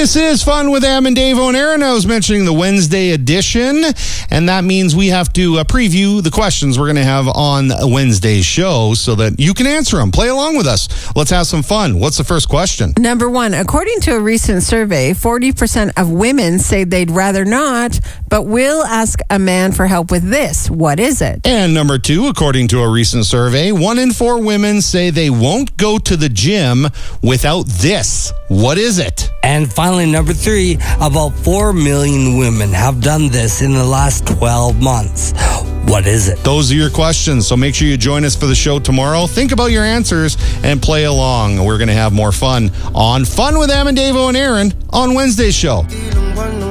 This is Fun with Am and Dave and Aaron. I was mentioning the Wednesday edition, and that means we have to preview the questions we're going to have on Wednesday's show so that you can answer them. Play along with us. Let's have some fun. What's the first question? Number one, according to a recent survey, 40% of women say they'd rather not, but will ask a man for help with this. What is it? And number two, according to a recent survey, 1 in 4 women say they won't go to the gym without this. What is it? And finally, number three, about 4 million women have done this in the last 12 months. What is it? Those are your questions, so make sure you join us for the show tomorrow. Think about your answers and play along. We're going to have more fun on Fun with Am and Dave and Aaron on Wednesday's show.